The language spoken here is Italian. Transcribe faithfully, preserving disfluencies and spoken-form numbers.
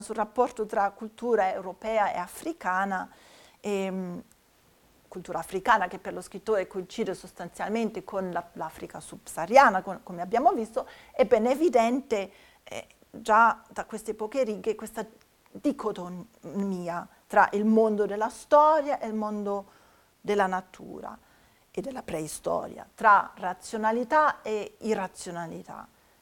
sul rapporto tra cultura europea e africana, e, cultura africana che per lo scrittore coincide sostanzialmente con l'Africa subsahariana, con, come abbiamo visto, è ben evidente eh, già da queste poche righe questa dicotomia tra il mondo della storia e il mondo della natura e della preistoria, tra razionalità e irrazionalità.